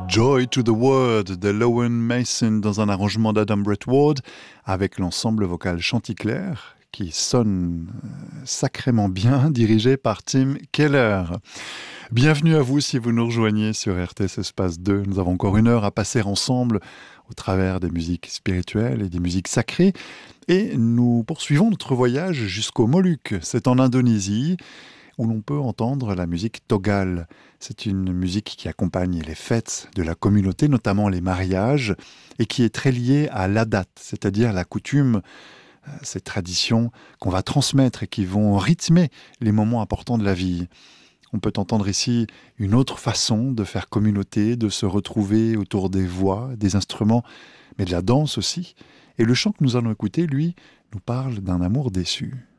Joy to the World de Lowen Mason dans un arrangement d'Adam Brett Ward avec l'ensemble vocal Chanticleer qui sonne sacrément bien, dirigé par Tim Keller. Bienvenue à vous si vous nous rejoignez sur RTS Espace 2. Nous avons encore une heure à passer ensemble au travers des musiques spirituelles et des musiques sacrées. Et nous poursuivons notre voyage jusqu'aux Moluques. C'est en Indonésie où l'on peut entendre la musique Togale. C'est une musique qui accompagne les fêtes de la communauté, notamment les mariages, et qui est très liée à l'adat, c'est-à-dire la coutume, ces traditions qu'on va transmettre et qui vont rythmer les moments importants de la vie. On peut entendre ici une autre façon de faire communauté, de se retrouver autour des voix, des instruments, mais de la danse aussi. Et le chant que nous allons écouter, lui, nous parle d'un amour déçu.